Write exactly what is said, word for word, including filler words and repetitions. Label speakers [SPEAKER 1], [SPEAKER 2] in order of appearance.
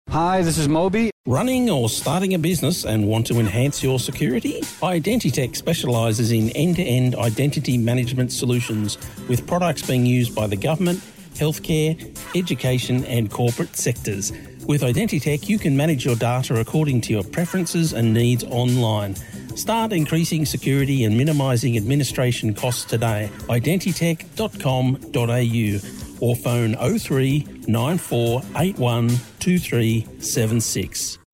[SPEAKER 1] Hi, this is Moby.
[SPEAKER 2] Running or starting a business and want to enhance your security? Identitech specialises in end-to-end identity management solutions with products being used by the government, healthcare, education and corporate sectors. With Identitech, you can manage your data according to your preferences and needs online. Start increasing security and minimising administration costs today. identitech dot com dot a u or phone oh three nine four eight one two three seven six.